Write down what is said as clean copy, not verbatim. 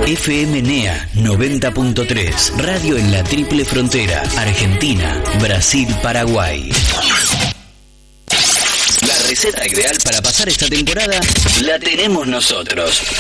FM NEA 90.3, radio en la triple frontera, Argentina, Brasil, Paraguay. La receta ideal para pasar esta temporada la tenemos nosotros.